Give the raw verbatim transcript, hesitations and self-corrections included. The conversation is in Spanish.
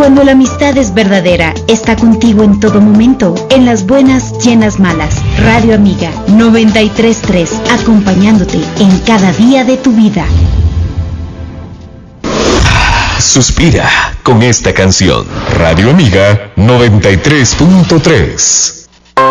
Cuando la amistad es verdadera, está contigo en todo momento, en las buenas y en las malas. Radio Amiga noventa y tres punto tres, acompañándote en cada día de tu vida. Suspira con esta canción. Radio Amiga noventa y tres punto tres.